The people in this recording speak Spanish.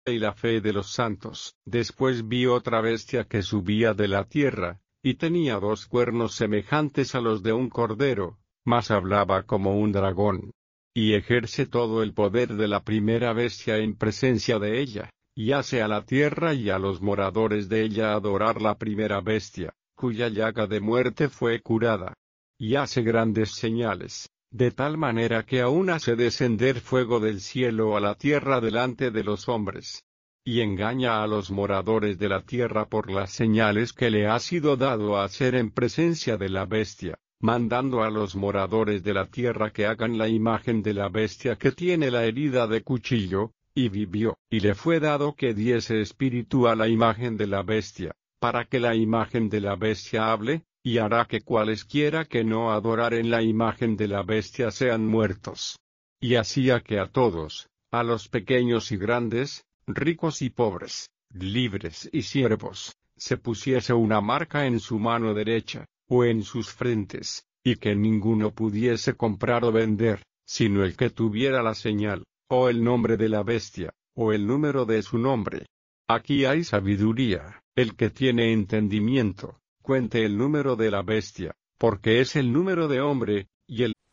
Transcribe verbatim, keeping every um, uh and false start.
y la fe de los santos. Después vi otra bestia que subía de la tierra, y tenía dos cuernos semejantes a los de un cordero, mas hablaba como un dragón. Y ejerce todo el poder de la primera bestia en presencia de ella, y hace a la tierra y a los moradores de ella adorar la primera bestia, cuya llaga de muerte fue curada. Y hace grandes señales, de tal manera que aún hace descender fuego del cielo a la tierra delante de los hombres. Y engaña a los moradores de la tierra por las señales que le ha sido dado a hacer en presencia de la bestia, mandando a los moradores de la tierra que hagan la imagen de la bestia que tiene la herida de cuchillo, y vivió, y le fue dado que diese espíritu a la imagen de la bestia, para que la imagen de la bestia hable, y hará que cualesquiera que no adoraren la imagen de la bestia sean muertos. Y hacía que a todos, a los pequeños y grandes, ricos y pobres, libres y siervos, se pusiese una marca en su mano derecha, o en sus frentes, y que ninguno pudiese comprar o vender, sino el que tuviera la señal, o el nombre de la bestia, o el número de su nombre. Aquí hay sabiduría. El que tiene entendimiento, cuente el número de la bestia, porque es el número de hombre, y el